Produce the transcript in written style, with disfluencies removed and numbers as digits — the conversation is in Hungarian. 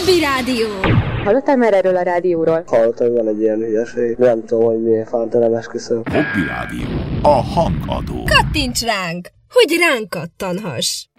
Hobby Rádió! Hallottál már erről a rádióról? Hallottam, hogy van egy ilyen hülyeség. Nem tudom, hogy milyen fántelem, esküszöm. Hobby Rádió. A hangadó. Kattints ránk, hogy ránk kattanhass!